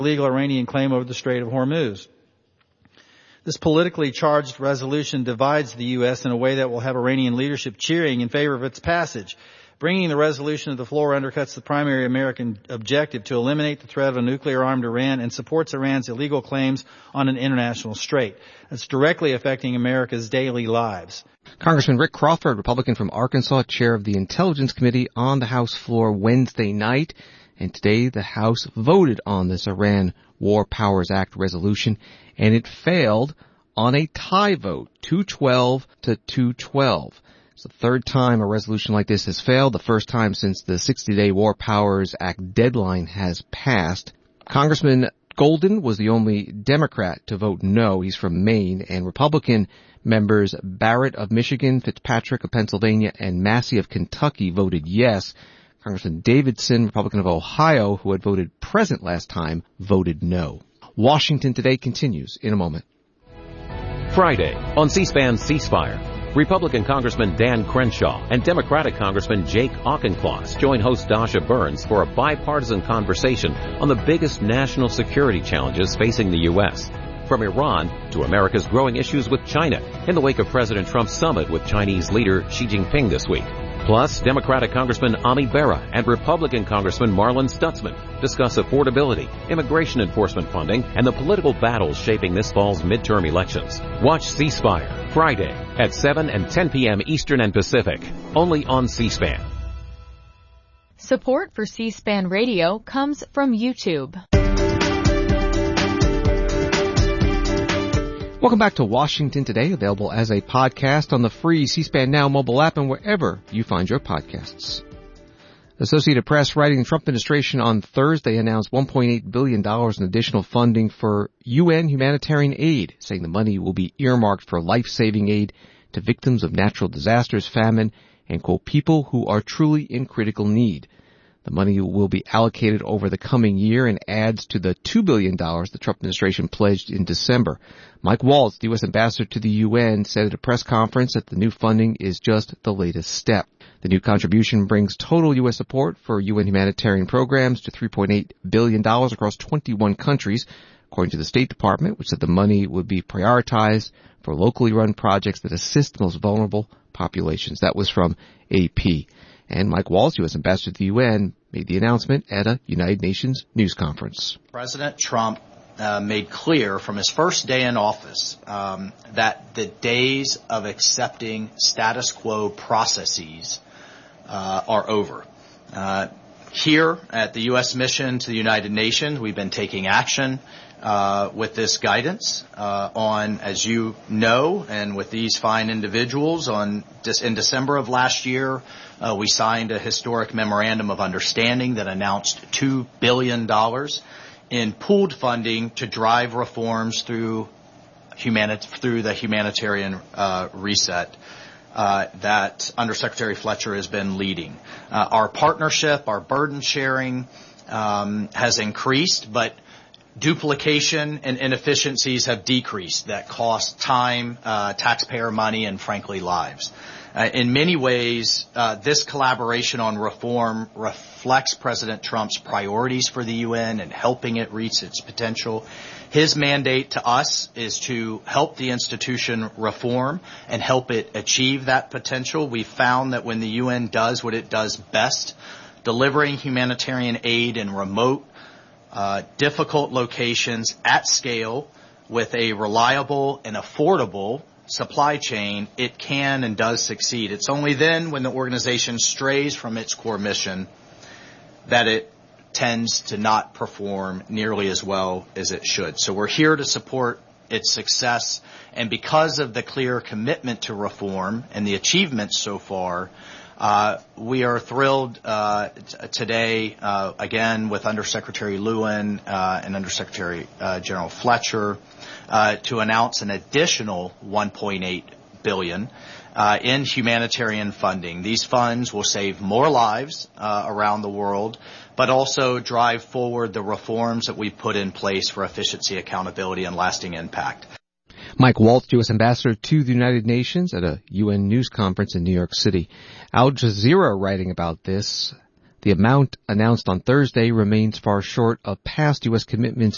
illegal Iranian claim over the Strait of Hormuz. This politically charged resolution divides the U.S. in a way that will have Iranian leadership cheering in favor of its passage. Bringing the resolution to the floor undercuts the primary American objective to eliminate the threat of a nuclear-armed Iran and supports Iran's illegal claims on an international strait. That's directly affecting America's daily lives. Congressman Rick Crawford, Republican from Arkansas, chair of the Intelligence Committee on the House floor Wednesday night. And today the House voted on this Iran War Powers Act resolution, and it failed on a tie vote, 212 to 212. It's the third time a resolution like this has failed, the first time since the 60-day War Powers Act deadline has passed. Congressman Golden was the only Democrat to vote no. He's from Maine, and Republican members Barrett of Michigan, Fitzpatrick of Pennsylvania, and Massey of Kentucky voted yes. Congressman Davidson, Republican of Ohio, who had voted present last time, voted no. Washington Today continues in a moment. Friday on C-SPAN Ceasefire, Republican Congressman Dan Crenshaw and Democratic Congressman Jake Auchincloss join host Dasha Burns for a bipartisan conversation on the biggest national security challenges facing the U.S., from Iran to America's growing issues with China in the wake of President Trump's summit with Chinese leader Xi Jinping this week. Plus, Democratic Congressman Ami Bera and Republican Congressman Marlin Stutzman discuss affordability, immigration enforcement funding, and the political battles shaping this fall's midterm elections. Watch Ceasefire Friday at 7 and 10 p.m. Eastern and Pacific, only on C-SPAN. Support for C-SPAN Radio comes from YouTube. Welcome back to Washington Today, available as a podcast on the free C-SPAN Now mobile app and wherever you find your podcasts. Associated Press, writing the Trump administration on Thursday, announced $1.8 billion in additional funding for UN humanitarian aid, saying the money will be earmarked for life-saving aid to victims of natural disasters, famine, and, quote, people who are truly in critical need. The money will be allocated over the coming year and adds to the $2 billion the Trump administration pledged in December. Mike Waltz, the U.S. ambassador to the UN, said at a press conference that the new funding is just the latest step. The new contribution brings total U.S. support for UN humanitarian programs to $3.8 billion across 21 countries, according to the State Department, which said the money would be prioritized for locally run projects that assist the most vulnerable populations. That was from AP. And Mike Waltz, U.S. ambassador to the UN, made the announcement at a United Nations news conference. President Trump made clear from his first day in office that the days of accepting status quo processes are over. Here at the U.S. mission to the United Nations, we've been taking action with this guidance on, as you know, and with these fine individuals, in December of last year, we signed a historic memorandum of understanding that announced $2 billion in pooled funding to drive reforms through the humanitarian reset that Undersecretary Fletcher has been leading. Our partnership, our burden sharing has increased, but duplication and inefficiencies have decreased that cost time, taxpayer money, and frankly lives. In many ways, this collaboration on reform reflects President Trump's priorities for the UN and helping it reach its potential. His mandate to us is to help the institution reform and help it achieve that potential. We found that when the UN does what it does best, delivering humanitarian aid in remote, difficult locations at scale with a reliable and affordable supply chain, it can and does succeed. It's only then when the organization strays from its core mission that it tends to not perform nearly as well as it should. So we're here to support its success, and because of the clear commitment to reform and the achievements so far, we are thrilled today, again, with Undersecretary Lewin and Undersecretary General Fletcher, to announce an additional $1.8 billion in humanitarian funding. These funds will save more lives around the world, but also drive forward the reforms that we've put in place for efficiency, accountability, and lasting impact. Mike Waltz, U.S. ambassador to the United Nations at a UN news conference in New York City. Al Jazeera writing about this. The amount announced on Thursday remains far short of past U.S. commitments